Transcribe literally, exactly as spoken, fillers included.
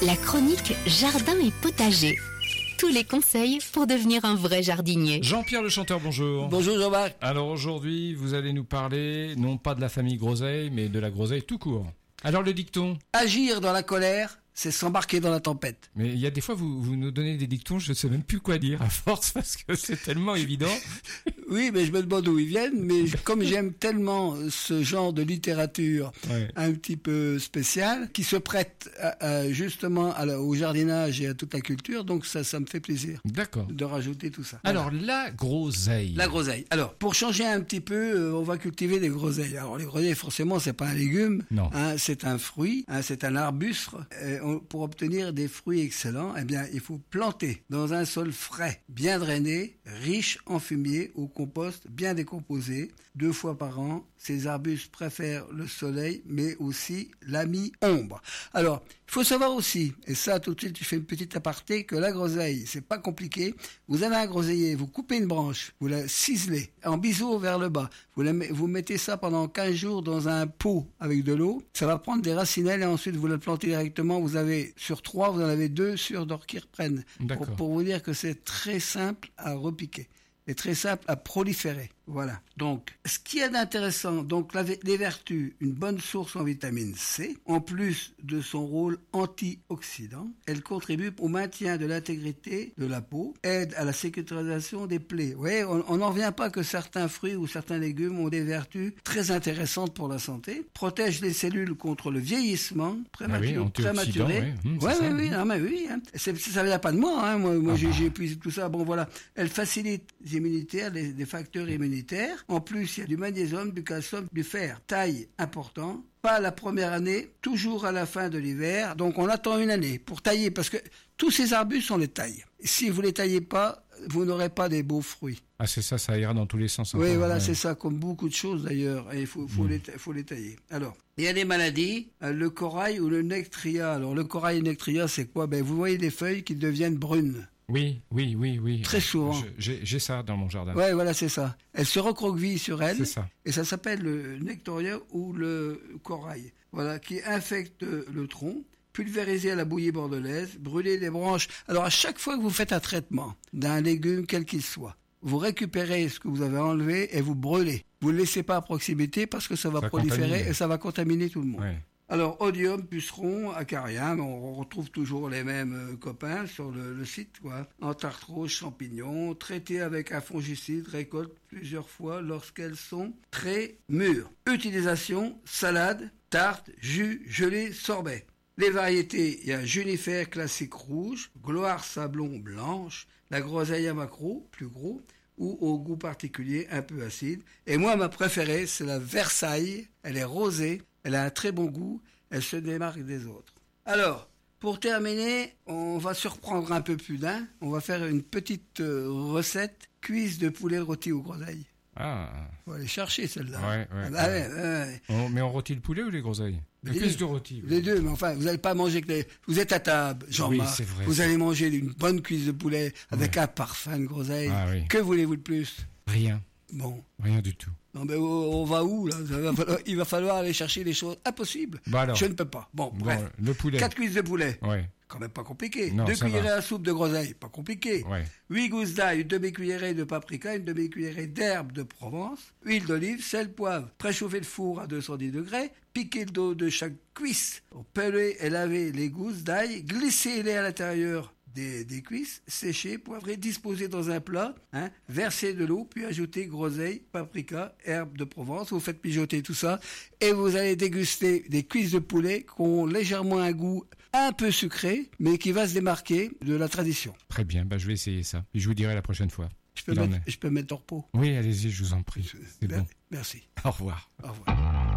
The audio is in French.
La chronique Jardin et Potager. Tous les conseils pour devenir un vrai jardinier. Jean-Pierre le chanteur, bonjour. Bonjour Jean-Marc. Alors aujourd'hui, vous allez nous parler, non pas de la famille groseille, mais de la groseille tout court. Alors le dicton. Agir dans la colère, c'est s'embarquer dans la tempête. Mais il y a des fois, vous, vous nous donnez des dictons, je ne sais même plus quoi dire à force, parce que c'est tellement évident. Oui, mais je me demande d'où ils viennent, mais comme j'aime tellement ce genre de littérature ouais. un petit peu spéciale, qui se prête à, à, justement à la, au jardinage et à toute la culture, donc ça, ça me fait plaisir. D'accord. De rajouter tout ça. Alors, voilà. la groseille. La groseille. Alors, pour changer un petit peu, euh, on va cultiver des groseilles. Alors, les groseilles, forcément, c'est pas un légume. Non. Hein, c'est un fruit, hein, c'est un arbuste. Et on, pour obtenir des fruits excellents, eh bien, il faut planter dans un sol frais, bien drainé, riche en fumier, au compost bien décomposé, deux fois par an. Ces arbustes préfèrent le soleil, mais aussi la mi-ombre. Alors, il faut savoir aussi, et ça tout de suite, je fais une petite aparté, que la groseille, c'est pas compliqué. Vous avez un groseillier, vous coupez une branche, vous la ciselez en biseau vers le bas. Vous, la, vous mettez ça pendant quinze jours dans un pot avec de l'eau. Ça va prendre des racinelles et ensuite vous la plantez directement. Vous avez sur trois, vous en avez deux sur d'or qui reprennent. Pour, pour vous dire que c'est très simple à repiquer. Et très simple à proliférer. Voilà. Donc, ce qu'il y a d'intéressant, donc la, les vertus, une bonne source en vitamine C, en plus de son rôle antioxydant, elle contribue au maintien de l'intégrité de la peau, aide à la cicatrisation des plaies. Vous voyez, on n'en vient pas que certains fruits ou certains légumes ont des vertus très intéressantes pour la santé, protège les cellules contre le vieillissement prématuré. Ah oui, prématuré. Oui, mmh, ouais, ça, oui, oui, mmh. non, mais oui, hein. C'est, ça vient pas de moi, hein. Moi, moi ah j'ai, bah. j'ai épuisé tout ça. Bon, voilà. Elle facilite les immunitaires, les, les facteurs immunitaires. En plus, il y a du magnésium, du calcium, du fer. Taille important. Pas la première année, toujours à la fin de l'hiver. Donc on attend une année pour tailler, parce que tous ces arbustes, on les taille. Si vous les taillez pas, vous n'aurez pas des beaux fruits. Ah c'est ça, ça ira dans tous les sens. Oui, encore, voilà, ouais. c'est ça, comme beaucoup de choses d'ailleurs. Et il faut, faut, mmh. les, faut les tailler. Alors, il y a des maladies, le corail ou le nectria. Alors le corail et le nectria, c'est quoi? Ben vous voyez les feuilles qui deviennent brunes. Oui, oui, oui, oui. Très souvent. Je, j'ai, j'ai ça dans mon jardin. Ouais, voilà, c'est ça. Elle se recroqueville sur elle. C'est ça. Et ça s'appelle le nectaria ou le corail. Voilà, qui infecte le tronc. Pulvériser à la bouillie bordelaise, brûler les branches. Alors à chaque fois que vous faites un traitement d'un légume quel qu'il soit, vous récupérez ce que vous avez enlevé et vous brûlez. Vous ne le laissez pas à proximité parce que ça va ça proliférer contamine. Et ça va contaminer tout le monde. Ouais. Alors, odium, puceron, acarium, on retrouve toujours les mêmes euh, copains sur le, le site, quoi. Antharthrose, champignons, traité avec un fongicide, récolte plusieurs fois lorsqu'elles sont très mûres. Utilisation, salade, tarte, jus, gelée, sorbet. Les variétés, il y a Junifer classique rouge, Gloire sablon blanche, la groseille à macro, plus gros, ou au goût particulier, un peu acide. Et moi, ma préférée, c'est la Versailles. Elle est rosée, elle a un très bon goût, elle se démarque des autres. Alors, pour terminer, on va surprendre un peu plus d'un. On va faire une petite euh, recette, cuisse de poulet rôti aux groseilles. Ah. Faut aller chercher celle-là. Ouais, ouais. Ah bah, ouais, ouais, ouais. On, mais on rôtit le poulet ou les groseilles? Les cuisses de rôti. Les deux, mais enfin, vous n'allez pas manger que les... Vous êtes à table, Jean-Marc. Oui, c'est vrai. Vous allez manger une bonne cuisse de poulet avec ouais. un parfum de groseille. Ah, oui. Que voulez-vous de plus? Rien. Bon. Rien du tout. Non, mais on va où, là? Va falloir, il va falloir aller chercher des choses impossibles. Bah alors. Je ne peux pas. Bon, bref. Bon, le poulet. Quatre cuisses de poulet. Ouais. Quand même pas compliqué. Non, Deux cuillerées va. à soupe de groseille. Pas compliqué. Ouais. Huit gousses d'ail, une demi-cuillerée de paprika, une demi-cuillerée d'herbe de Provence, huile d'olive, sel, poivre. Préchauffer le four à deux cent dix degrés. Piquer le dos de chaque cuisse. Peler et laver les gousses d'ail. Glisser-les à l'intérieur Des, des cuisses, sécher, poivrer, disposer dans un plat, hein, verser de l'eau, puis ajouter groseille, paprika, herbe de Provence. Vous faites mijoter tout ça et vous allez déguster des cuisses de poulet qui ont légèrement un goût un peu sucré, mais qui va se démarquer de la tradition. Très bien, bah je vais essayer ça. Et je vous dirai la prochaine fois. Je peux, mettre, je peux mettre au repos. Oui, allez-y, je vous en prie. C'est Mer- bon. Merci. Au revoir. Au revoir.